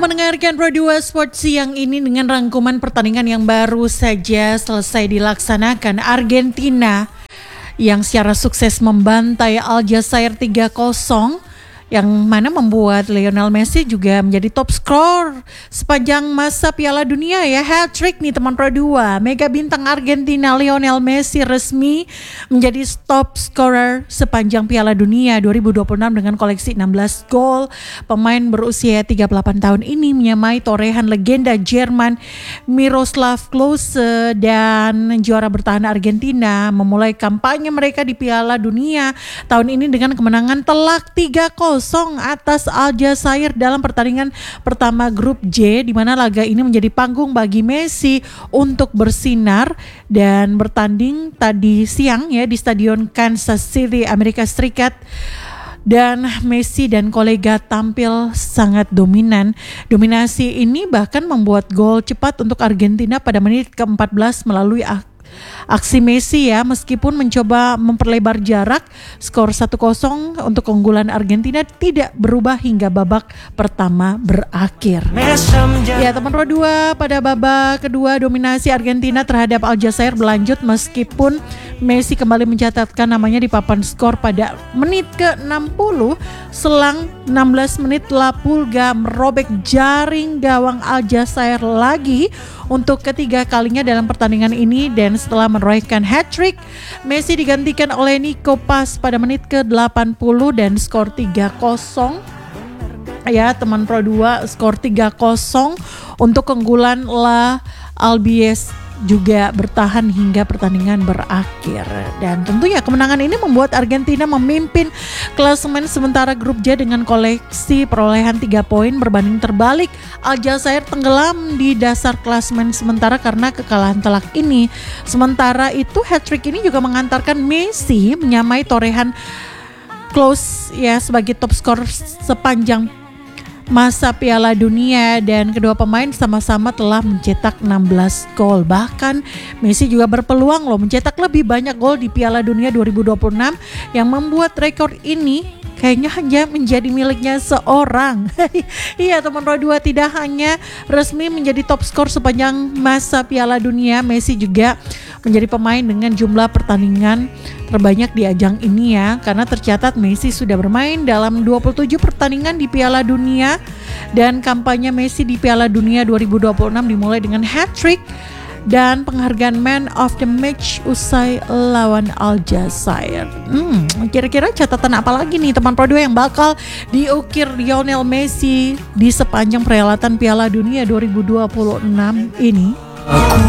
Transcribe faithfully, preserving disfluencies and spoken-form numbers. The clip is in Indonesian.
mendengarkan Pro dua Sport siang ini dengan rangkuman pertandingan yang baru saja selesai dilaksanakan. Argentina yang secara sukses membantai Aljazair tiga kosong, yang mana membuat Lionel Messi juga menjadi top skor sepanjang masa Piala Dunia ya. Hat-trick nih teman Pro dua. Mega bintang Argentina Lionel Messi resmi menjadi top scorer sepanjang Piala Dunia dua ribu dua puluh enam dengan koleksi enam belas gol. Pemain berusia tiga puluh delapan tahun ini menyamai torehan legenda Jerman Miroslav Klose, dan juara bertahan Argentina memulai kampanye mereka di Piala Dunia tahun ini dengan kemenangan telak tiga kosong atas Aljazair dalam pertandingan pertama grup J, di mana laga ini menjadi panggung bagi Messi untuk bersinar dan bertanding tadi siang ya di Stadion Kansas City, Amerika Serikat. Dan Messi dan kolega tampil sangat dominan. Dominasi ini bahkan membuat gol cepat untuk Argentina pada menit ke empat belas melalui aksi Messi ya, meskipun mencoba memperlebar jarak. Skor satu kosong untuk keunggulan Argentina tidak berubah hingga babak pertama berakhir. Ya teman Pro dua, pada babak kedua dominasi Argentina terhadap Aljazair berlanjut meskipun Messi kembali mencatatkan namanya di papan skor pada menit ke enam puluh. Selang enam belas menit La Pulga merobek jaring gawang Aljazair lagi untuk ketiga kalinya dalam pertandingan ini, dan setelah menorehkan hat-trick, Messi digantikan oleh Nico Paz pada menit ke delapan puluh dan skor tiga kosong. Ya teman Pro dua, skor tiga kosong untuk keunggulan La Albies juga bertahan hingga pertandingan berakhir. Dan tentunya kemenangan ini membuat Argentina memimpin klasemen sementara grup J dengan koleksi perolehan tiga poin. Berbanding terbalik, Aljazair tenggelam di dasar klasemen sementara karena kekalahan telak ini. Sementara itu hat-trick ini juga mengantarkan Messi menyamai torehan Klose ya sebagai top skor sepanjang masa Piala Dunia, dan kedua pemain sama-sama telah mencetak enam belas gol. Bahkan Messi juga berpeluang loh mencetak lebih banyak gol di Piala Dunia dua ribu dua puluh enam, yang membuat rekor ini kayaknya hanya menjadi miliknya seorang. Iya teman Pro dua, tidak hanya resmi menjadi top skor sepanjang masa Piala Dunia, Messi juga menjadi pemain dengan jumlah pertandingan terbanyak di ajang ini ya, karena tercatat Messi sudah bermain dalam dua puluh tujuh pertandingan di Piala Dunia, dan kampanye Messi di Piala Dunia dua ribu dua puluh enam dimulai dengan hat-trick dan penghargaan Man of the Match usai lawan Aljazair. Hmm, kira-kira catatan apa lagi nih teman Pro dua yang bakal diukir Lionel Messi di sepanjang perhelatan Piala Dunia dua ribu dua puluh enam ini?